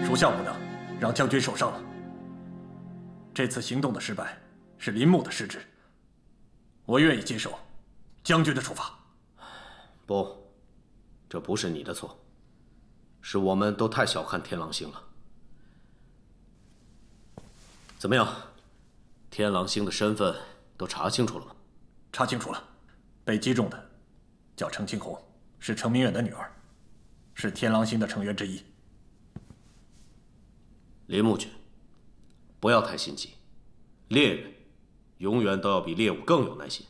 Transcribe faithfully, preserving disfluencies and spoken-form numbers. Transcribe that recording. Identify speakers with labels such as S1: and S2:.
S1: 属下无能，让将军受伤了。这次行动的失败是林木的失职，我愿意接受将军的处罚。
S2: 不，这不是你的错，是我们都太小看天狼星了。怎么样，天狼星的身份都查清楚了吗？
S1: 查清楚了，被击中的叫程青红，是程明远的女儿，是天狼星的成员之一。
S2: 林木君，不要太心急，猎人永远都要比猎物更有耐心。